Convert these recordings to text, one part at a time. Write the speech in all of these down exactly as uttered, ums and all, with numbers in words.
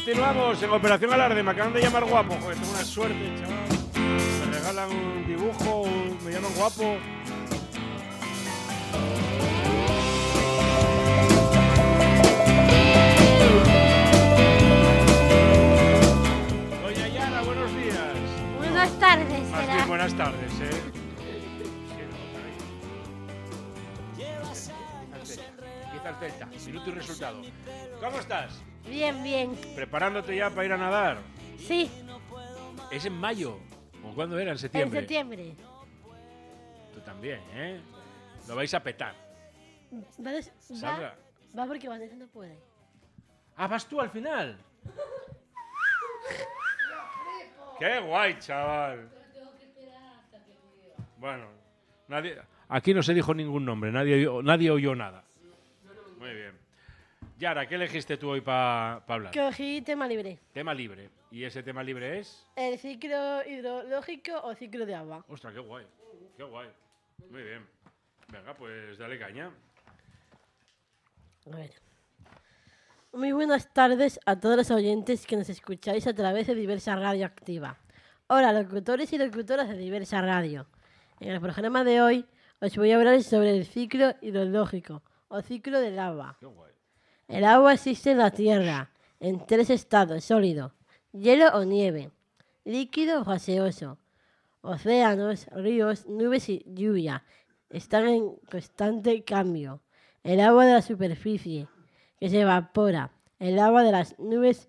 Continuamos en Operación Alarde. Me acaban de llamar guapo. Joder, tengo una suerte, chaval. Me regalan un dibujo, un... me llaman guapo. Doña Yara, buenos días. Buenas tardes, Más será. bien buenas tardes, ¿eh? Empieza el Celta. Minuto y resultado. ¿Cómo estás? Bien, bien. ¿Preparándote ya para ir a nadar? Sí, ¿Es en mayo? ¿O cuándo era? ¿En septiembre? en septiembre. Tú también, ¿eh? Lo vais a petar. Va, des- va, Sandra. va porque Vanessa no puede. Ah, ¿vas tú al final? ¡Qué guay, chaval! Bueno, nadie, aquí no se dijo ningún nombre, nadie, oyó- nadie oyó nada. Muy bien. Yara, ¿qué elegiste tú hoy para pa hablar? Cogí tema libre. Tema libre. ¿Y ese tema libre es? El ciclo hidrológico o ciclo de agua. Ostras, qué guay. Qué guay. Muy bien. Venga, pues dale caña. A ver. Muy buenas tardes a todos los oyentes que nos escucháis a través de Diversa Radio Activa. Hola, locutores y locutoras de Diversa Radio. En el programa de hoy os voy a hablar sobre el ciclo hidrológico o ciclo del agua. Qué guay. El agua existe en la Tierra en tres estados: sólido, hielo o nieve, líquido o gaseoso. Océanos, ríos, nubes y lluvia están en constante cambio. El agua de la superficie, que se evapora, el agua de las nubes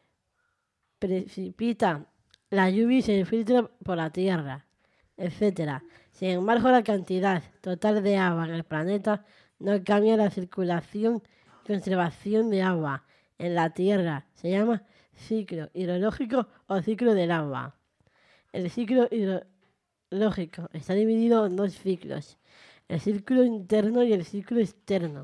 precipita, la lluvia y se filtra por la tierra, etcétera. Sin embargo, la cantidad total de agua en el planeta no cambia. La circulación y conservación de agua en la tierra se llama ciclo hidrológico o ciclo del agua. El ciclo hidrológico está dividido en dos ciclos: el ciclo interno y el ciclo externo.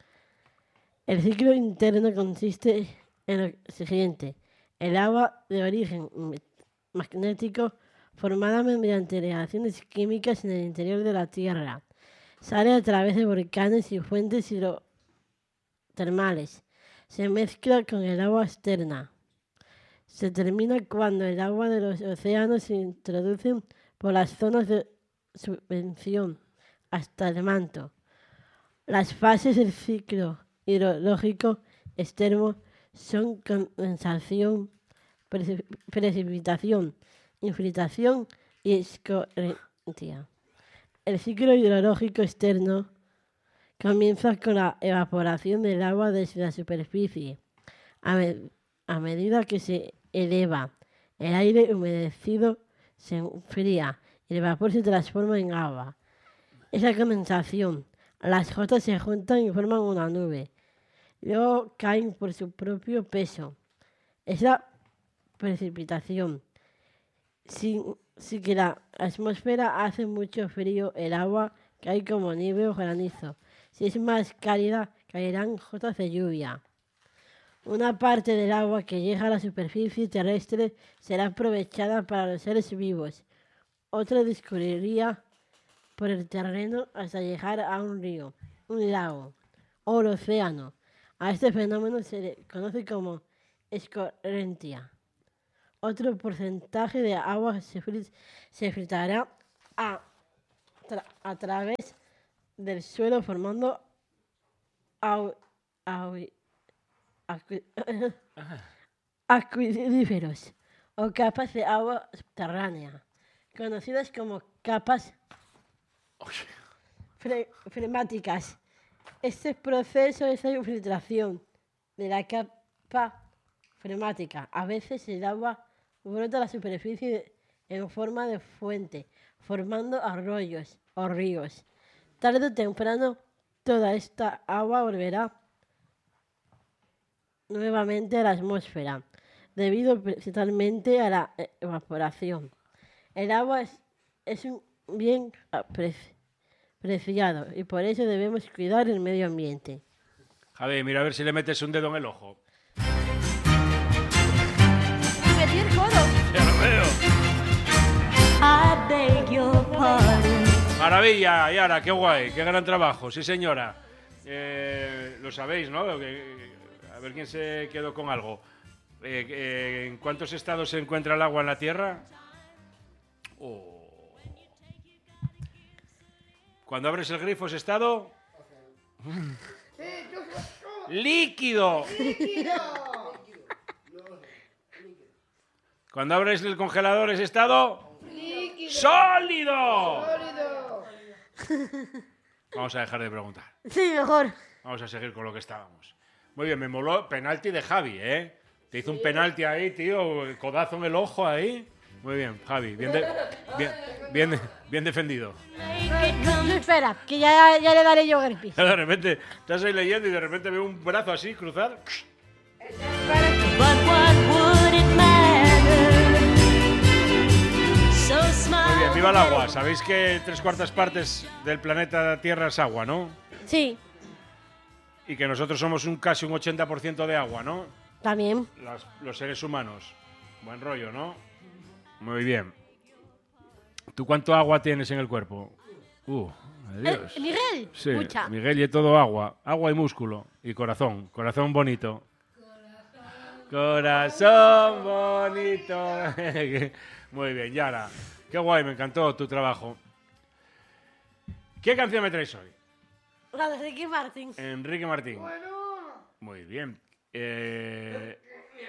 El ciclo interno consiste en lo siguiente: el agua de origen magnético, formada mediante reacciones químicas en el interior de la Tierra, sale a través de volcanes y fuentes hidrotermales. Se mezcla con el agua externa. Se termina cuando el agua de los océanos se introduce por las zonas de subvención hasta el manto. Las fases del ciclo hidrológico externo son condensación, preci- precipitación, infiltración y escorrentía. El ciclo hidrológico externo comienza con la evaporación del agua desde la superficie. A, me- a medida que se eleva, el aire humedecido se enfría y el vapor se transforma en agua. Esa condensación, las gotas se juntan y forman una nube. Luego caen por su propio peso. Es la precipitación. Si, si que la atmósfera hace mucho frío, el agua cae como nieve o granizo. Si es más cálida, caerán gotas de lluvia. Una parte del agua que llega a la superficie terrestre será aprovechada para los seres vivos. Otra discurriría por el terreno hasta llegar a un río, un lago o el océano. A este fenómeno se le conoce como escorrentía. Otro porcentaje de agua se, fil- se filtrará a, tra- a través del suelo formando au- au- acu- acuíferos o capas de agua subterránea, conocidas como capas fre- freáticas. Este proceso es la infiltración de la capa freática. A veces el agua brota a la superficie en forma de fuente, formando arroyos o ríos. Tarde o temprano, toda esta agua volverá nuevamente a la atmósfera, debido principalmente a la evaporación. El agua es, es un bien apreci- preciado y por eso debemos cuidar el medio ambiente. Javi, mira a ver si le metes un dedo en el ojo. ¡Metí el codo! ¡Ya lo veo! I beg your pardon. Maravilla, Yara, qué guay, qué gran trabajo, sí señora. Eh, lo sabéis, ¿no? Que- a ver quién se quedó con algo. eh, eh, ¿en cuántos estados se encuentra el agua en la Tierra? Oh. Cuando abres el grifo, ¿es estado? ¡Líquido! Cuando abres el congelador, ¿es estado? Líquido. ¡Sólido! Sólido. Vamos a dejar de preguntar. Sí, mejor. Vamos a seguir con lo que estábamos. Muy bien, me moló penalti de Javi, ¿eh? Te hizo un penalti ahí, tío, codazo en el ojo ahí. Muy bien, Javi, bien, de- bien, bien, bien defendido. No, espera, que ya, ya le daré yo Greenpeace. De repente, estás ahí leyendo y de repente veo un brazo así cruzar. But what would it matter? So smile. Muy bien, viva el agua. Sabéis que tres cuartas partes del planeta Tierra es agua, ¿no? Sí, Y que nosotros somos un casi un ochenta por ciento de agua, ¿no? también. Las- los seres humanos. Buen rollo, ¿no? Muy bien. ¿Tú cuánto agua tienes en el cuerpo? Uh, adiós. Eh, Miguel, Sí, mucha. Miguel y todo agua. Agua y músculo. Y corazón. Corazón bonito. Corazón bonito. Muy bien, Yara. Qué guay, me encantó tu trabajo. ¿Qué canción me traes hoy? La de Ricky Martin. Enrique Martín. Bueno. Muy bien. Eh...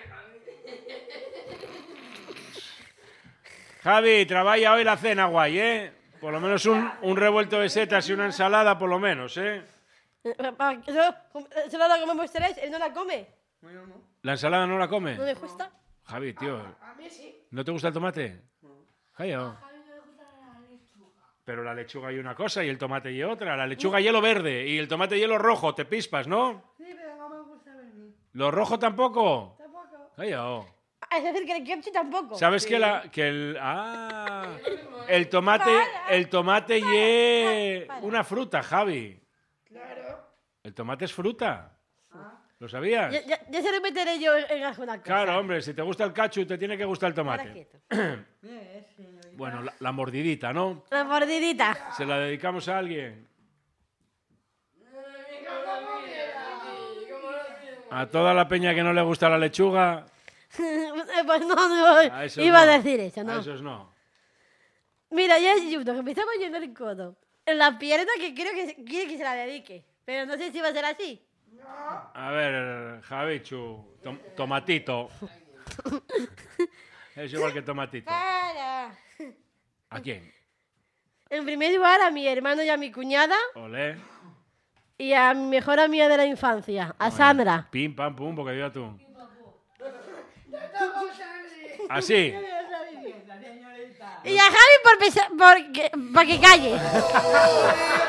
Javi, trabaja hoy la cena, guay, ¿eh? Por lo menos un, un revuelto de setas y una ensalada, por lo menos, ¿eh? Eh, pa- Solo solo la comemos tres, él no la come. Bueno, no. ¿La ensalada no la come? ¿No le gusta? Javi, tío, A mí sí. ¿no te gusta el tomate? Javi, oh. Pero la lechuga y una cosa y el tomate y otra. La lechuga hielo verde y el tomate hielo rojo. Te pispas, ¿no? Sí, pero no me gusta venir. ¿Lo rojo tampoco? Tampoco. Javi, oh. Es decir, que el kimchi tampoco. ¿Sabes que la que el ah el tomate el tomate y para. una fruta, Javi? Claro. El tomate es fruta. ¿Lo sabías? Ya, ya- ya se lo meteré yo en alguna cosa. Claro, hombre, si te gusta el cachu, te tiene que gustar el Ahora tomate. quieto. Eh, señorita. Bueno, la, la mordidita, ¿no? La mordidita. Se la dedicamos a alguien. A toda la peña que no le gusta la lechuga. Pues no, no, A esos iba no. a decir eso, A ¿no? esos no. Mira, ya hay uno que me está poniendo el codo en la pierna que creo que se- quiere que se la dedique. Pero no sé si va a ser así. A ver, Javichu, tom- tomatito. Es igual que tomatito. Para. ¿A quién? En primer lugar, a mi hermano y a mi cuñada Olé. y a mi mejor amiga de la infancia, a Sandra. Pim, pam, pum, porque diga tú. Estamos así. Así. Esa vivienda, señorita. Y a Javi por, pesa- por que, para que calle.